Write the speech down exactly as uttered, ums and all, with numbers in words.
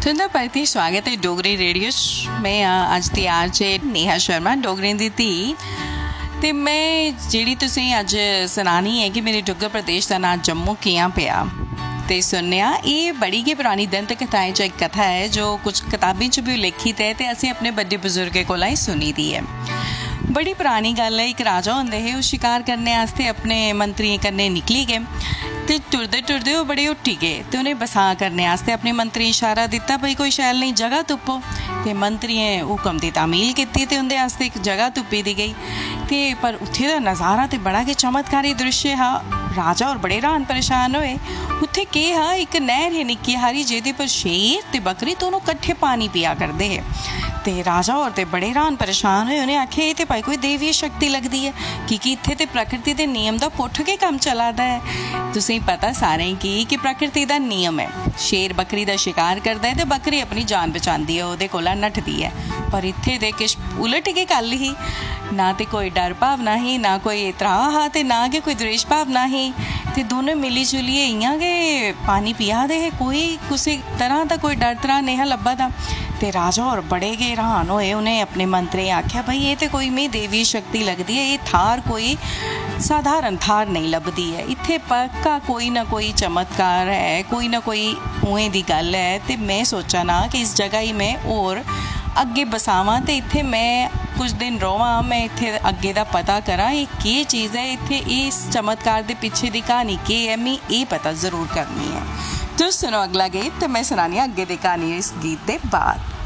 तुंदा परती स्वागत है डोगरी रेडियो मैं अज दी आर जे नेहा शर्मा डोगरी दी धी ते मैं जिहड़ी तुसीं अज सुनानी है कि मेरे डुग्गर प्रदेश का नाम जम्मू कियां पिया ते सुनया। ये बड़ी ही पुरानी दंत कथाएं च एक कथा है जो कुछ किताबें च भी लिखित है ते असीं अपने बड़े बुजुर्गों कोलों ही सुनी दी है। बड़ी पुरानी गल है, एक राजा होंदे है, उस शिकार करने आस्ते अपने मंत्रियों कन्नै निकली गए ते टुरदे टुरदे वो बड़े उठी गए ते उन्हें बसा करने आस्ते अपने मंत्री इशारा दिता भाई कोई शैल नहीं जगह तुप्पो ते मंत्रियें हुक्म की तामील की ते उनके आस्ते एक जगह तुप्पी दी गई ते पर उत्थे दा नज़ारा ते बड़ा गै चमत्कारी दृश्य हा। राजा और बड़े हैरान परेशान होए। उत्थे के हा एक नहर है निक्की हारी जेदे पर शेर ते बकरी दोनों कट्ठे पानी पिया करते है ते राजा और ते बड़े हैरान परेशान होए। उन्हें आखे ये तो भाई कोई देवी शक्ति लगती है क्योंकि इत्थे ते प्रकृति के नियम का पुठ के काम चला है। तुसीं पता सारें की कि प्रकृति का नियम है, शेर बकरी का शिकार करता है तो बकरी अपनी जान बचाती है, उहदे कोला नठदी है। पर इत्थे दे किश उलट के गल ही, ना तो कोई डर भावना ही, ना कोई त्राह हा ते ना कि कोई द्वेष भावना ही ते दोनों मिली जुलिए इयां गए पानी पिया दे है, कोई किसी तरह का कोई डर त्राह नहीं लब्भा था। ते राजा और बड़े गए हैरान होए। उन्हें अपने मंत्री आख्या भाई ये तो कोई में देवी शक्ति लगती है, ये थार कोई साधारण थार नहीं लभदी है, इत्थे पक्का कोई ना कोई चमत्कार है, कोई ना कोई उवें दी गल है। ते मैं सोचा ना कि इस जगह ही मैं और अगे बसावां ते इत्थे मैं कुछ दिन रोवां, मैं इत्थे अगे दा पता करा ये की चीज़ है, इत्थे इस चमत्कार दे पिछे दी कहानी की है, मैं ये पता जरूर करनी है। तो सुनो अगला गीत, तो मैं सुनानी अगे दी कहानी इस गीत दे बाद।